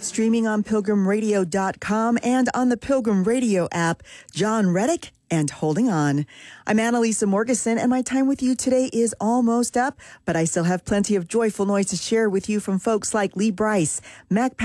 streaming on PilgrimRadio.com and on the Pilgrim Radio app. John Reddick and Holding On. I'm Annalisa Morgeson, and my time with you today is almost up, but I still have plenty of joyful noise to share with you from folks like Lee Brice, Mac